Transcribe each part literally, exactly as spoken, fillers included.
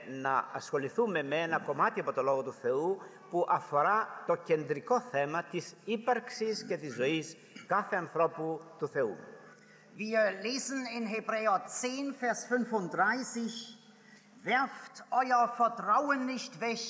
να ασχοληθούμε με ένα κομμάτι από το Λόγο του Θεού που αφορά το κεντρικό θέμα της ύπαρξης και της ζωής κάθε ανθρώπου του Θεού. Wir lesen in Hebräer zehn, Vers fünfunddreißig, werft euer Vertrauen nicht weg,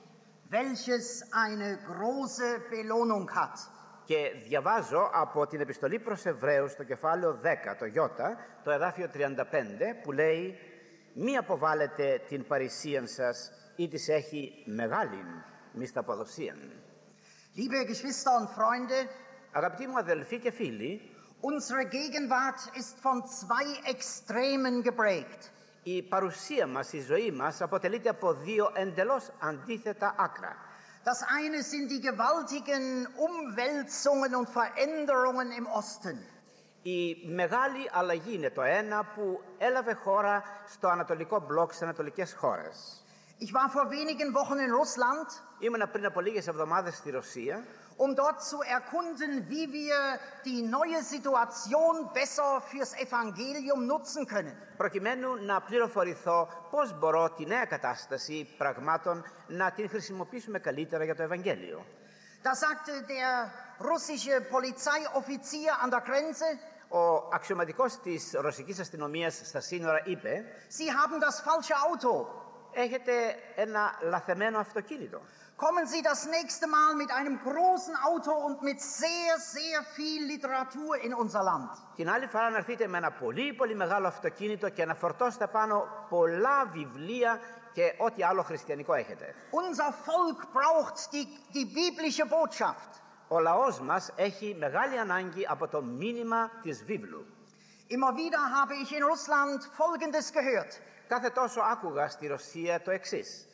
welches eine große Belohnung hat. Και διαβάζω από την επιστολή προς Εβραίους, το κεφάλαιο δέκα, το Ι, το εδάφιο τριάντα πέντε, που λέει «Μη αποβάλλετε την παρησίαν σας, ή της έχει μεγάλην μισθαποδοσίαν». Liebe Geschwister und Freunde, Αγαπητοί μου αδελφοί και φίλοι, unsere Gegenwart ist von zwei Extremen geprägt. η παρουσία μας, η ζωή μας αποτελείται από δύο εντελώς αντίθετα άκρα. Das eine sind die gewaltigen Umwälzungen und Veränderungen im Osten. Η μεγάλη αλλαγή είναι το ένα που έλαβε χώρα στο ανατολικό μπλοκ, στις ανατολικές χώρες. Ich war vor wenigen Wochen in Russland, Ήμουνα πριν από λίγες εβδομάδες στη Ρωσία, um dort zu erkunden, wie wir die neue Situation besser fürs Evangelium nutzen können. προκειμένου να πληροφορηθώ πώς μπορώ τη νέα κατάσταση πραγμάτων να την χρησιμοποιήσουμε καλύτερα για το Ευαγγέλιο. Da sagte der russische Polizeioffizier an der Grenze, Ο αξιωματικός της ρωσικής αστυνομίας στα σύνορα είπε Sie haben das falsche Auto. «Έχετε ένα λαθεμένο αυτοκίνητο. Kommen Sie das nächste Mal mit einem großen Auto und mit sehr, sehr viel Literatur in unser Land. Την άλλη φορά να έρθετε με ένα πολύ πολύ μεγάλο αυτοκίνητο και να φορτώσετε πάνω πολλά βιβλία και ό,τι άλλο χριστιανικό έχετε». Unser Volk braucht die, die biblische Botschaft. Ο λαός μας έχει μεγάλη ανάγκη από το μήνυμα της βίβλου. Immer wieder habe ich in Russland Folgendes gehört. Κάθε τόσο άκουγα στη Ρωσία το εξής.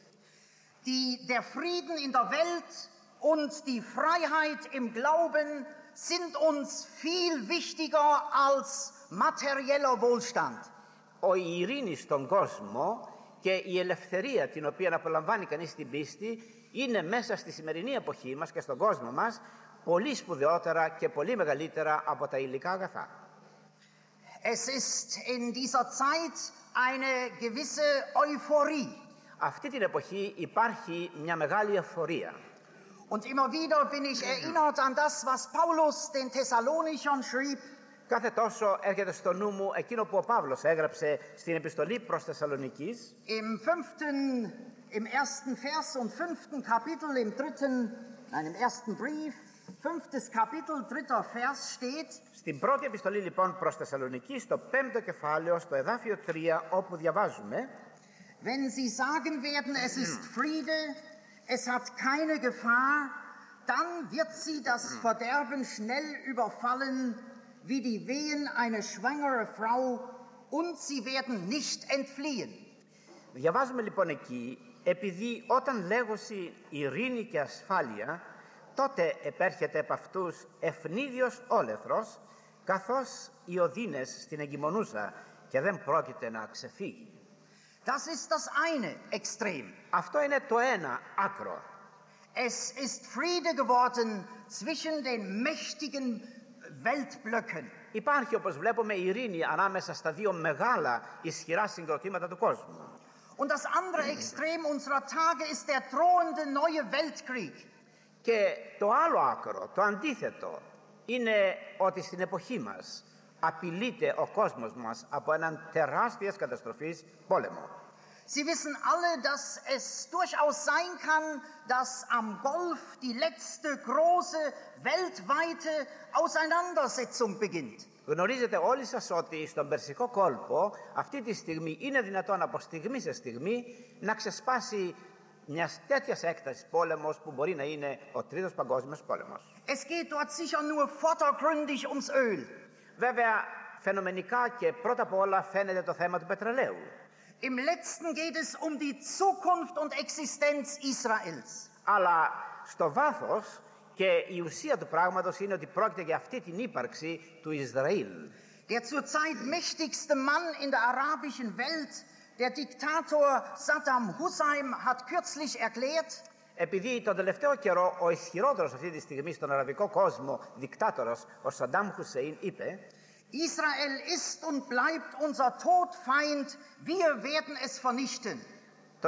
Die, der Frieden in der Welt und die Freiheit im Glauben sind uns viel wichtiger als materieller Wohlstand. Ο η ειρήνη στον κόσμο και η ελευθερία την οποία απολαμβάνει κανείς στην πίστη είναι μέσα στη σημερινή εποχή μας και στον κόσμο μας πολύ σπουδαιότερα και πολύ μεγαλύτερα από τα υλικά αγαθά. Es ist in dieser Zeit eine gewisse Euphorie. Αυτή την εποχή υπάρχει μια μεγάλη εφορία. Und immer wieder bin ich erinnert an das, was Paulus den Thessalonichern schrieb. Κάθε τόσο έρχεται στο νου μου εκείνο που ο Παύλος έγραψε στην επιστολή προς Θεσσαλονικής. Im fünften, im ersten Vers und fünften Kapitel, im dritten, nein, im ersten Brief, fünftes Kapitel, dritter Vers steht. Στην πρώτη επιστολή λοιπόν προς Θεσσαλονική, στο πέμπτο κεφάλαιο, στο εδάφιο τρία, όπου διαβάζουμε Wenn Sie sagen werden, es ist Friede, es hat keine Gefahr, dann wird sie das Verderben schnell überfallen, wie die Wehen eine schwangere Frau, und sie werden nicht entfliehen. Διαβάζουμε λοιπόν εκεί, επειδή όταν λέγωση ειρήνη και ασφάλεια, τότε επέρχεται επ' αυτούς ευνίδιος όλεθρος, καθώς οι οδύνες στην εγκυμονούσα και δεν πρόκειται να ξεφύγει. Das ist das eine Extrem. Αυτό είναι το ένα άκρο. Es ist Friede geworden zwischen den mächtigen Weltblöcken. Υπάρχει, όπως βλέπουμε, ειρήνη ανάμεσα στα δύο μεγάλα ισχυρά συγκροτήματα του κόσμου. Und das andere Extrem unserer Tage ist der drohende neue Weltkrieg. Και το άλλο άκρο, το αντίθετο, είναι ότι στην εποχή μας απειλείται ο κόσμος μας από έναν τεράστιας καταστροφής πόλεμο. Sie wissen alle, dass es durchaus sein kann, dass am Golf die letzte große weltweite Auseinandersetzung beginnt. Γνωρίζετε όλοι σας ότι στον Περσικό κόλπο αυτή τη στιγμή είναι δυνατόν από στιγμή σε στιγμή να ξεσπάσει μιας τέτοιας έκτασης πόλεμος που μπορεί να είναι ο τρίτος παγκόσμιος πόλεμος. Es geht dort sicher nur vordergründig ums Öl. Βέβαια, φαινομενικά και πρώτα απ' όλα φαίνεται το θέμα του πετρελαίου. Im letzten geht es um die Zukunft und Existenz Israels. Αλλά στο βάθος και η ουσία του πράγματος είναι ότι πρόκειται για αυτή την ύπαρξη του Ισραήλ. Der zurzeit mächtigste Mann in der arabischen Welt, der Diktator Saddam Hussein, hat kürzlich erklärt, επειδή τον τελευταίο καιρό ο ισχυρότερος αυτή τη στιγμή στον αραβικό κόσμο δικτάτορος, ο Σαντάμ Χουσέιν, είπε Israel ist und bleibt unser Todfeind, wir werden es vernichten.